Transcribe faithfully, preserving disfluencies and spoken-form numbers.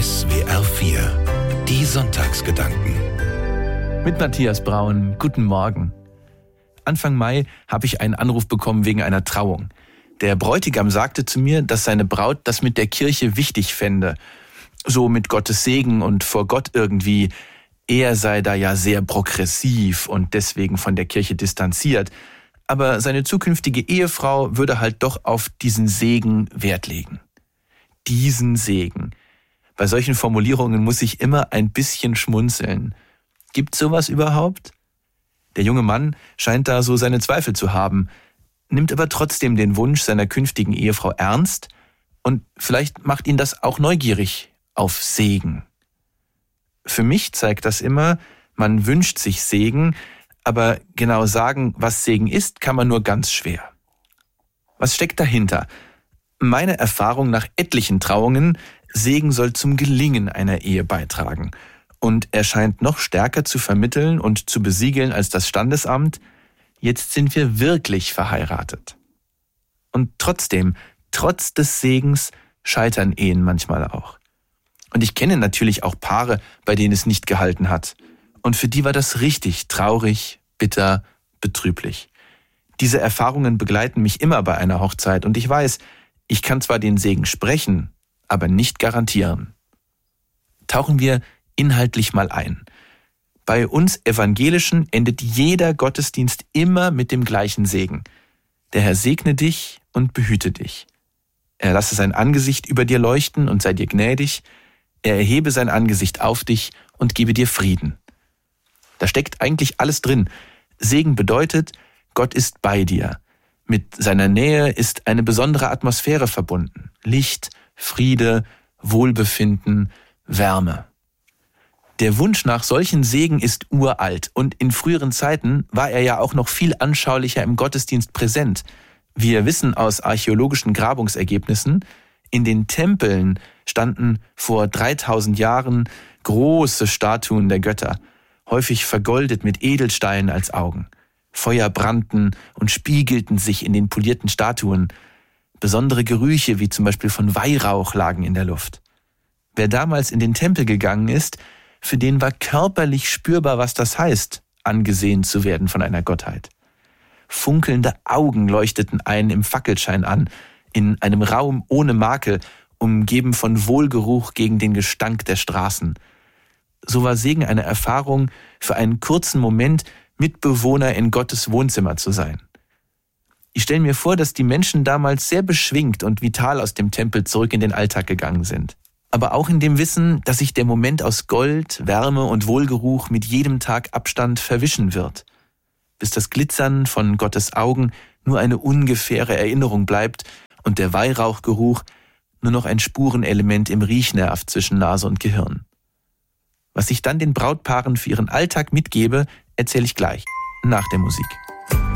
S W R vier, die Sonntagsgedanken. Mit Matthias Braun, guten Morgen. Anfang Mai habe ich einen Anruf bekommen wegen einer Trauung. Der Bräutigam sagte zu mir, dass seine Braut das mit der Kirche wichtig fände. So mit Gottes Segen und vor Gott irgendwie. Er sei da ja sehr progressiv und deswegen von der Kirche distanziert. Aber seine zukünftige Ehefrau würde halt doch auf diesen Segen Wert legen. Diesen Segen. Bei solchen Formulierungen muss ich immer ein bisschen schmunzeln. Gibt's sowas überhaupt? Der junge Mann scheint da so seine Zweifel zu haben, nimmt aber trotzdem den Wunsch seiner künftigen Ehefrau ernst und vielleicht macht ihn das auch neugierig auf Segen. Für mich zeigt das immer, man wünscht sich Segen, aber genau sagen, was Segen ist, kann man nur ganz schwer. Was steckt dahinter? Meine Erfahrung nach etlichen Trauungen, Segen soll zum Gelingen einer Ehe beitragen. Und er scheint noch stärker zu vermitteln und zu besiegeln als das Standesamt, jetzt sind wir wirklich verheiratet. Und trotzdem, trotz des Segens, scheitern Ehen manchmal auch. Und ich kenne natürlich auch Paare, bei denen es nicht gehalten hat. Und für die war das richtig traurig, bitter, betrüblich. Diese Erfahrungen begleiten mich immer bei einer Hochzeit und ich weiß, ich kann zwar den Segen sprechen, aber nicht garantieren. Tauchen wir inhaltlich mal ein. Bei uns Evangelischen endet jeder Gottesdienst immer mit dem gleichen Segen. Der Herr segne dich und behüte dich. Er lasse sein Angesicht über dir leuchten und sei dir gnädig. Er erhebe sein Angesicht auf dich und gebe dir Frieden. Da steckt eigentlich alles drin. Segen bedeutet, Gott ist bei dir. Mit seiner Nähe ist eine besondere Atmosphäre verbunden. Licht, Friede, Wohlbefinden, Wärme. Der Wunsch nach solchen Segen ist uralt und in früheren Zeiten war er ja auch noch viel anschaulicher im Gottesdienst präsent. Wir wissen aus archäologischen Grabungsergebnissen, in den Tempeln standen vor dreitausend Jahren große Statuen der Götter, häufig vergoldet mit Edelsteinen als Augen. Feuer brannten und spiegelten sich in den polierten Statuen. Besondere Gerüche, wie zum Beispiel von Weihrauch, lagen in der Luft. Wer damals in den Tempel gegangen ist, für den war körperlich spürbar, was das heißt, angesehen zu werden von einer Gottheit. Funkelnde Augen leuchteten einen im Fackelschein an, in einem Raum ohne Makel, umgeben von Wohlgeruch gegen den Gestank der Straßen. So war Segen eine Erfahrung, für einen kurzen Moment Mitbewohner in Gottes Wohnzimmer zu sein. Ich stelle mir vor, dass die Menschen damals sehr beschwingt und vital aus dem Tempel zurück in den Alltag gegangen sind. Aber auch in dem Wissen, dass sich der Moment aus Gold, Wärme und Wohlgeruch mit jedem Tag Abstand verwischen wird, bis das Glitzern von Gottes Augen nur eine ungefähre Erinnerung bleibt und der Weihrauchgeruch nur noch ein Spurenelement im Riechnerv zwischen Nase und Gehirn. Was ich dann den Brautpaaren für ihren Alltag mitgebe, erzähle ich gleich, nach der Musik.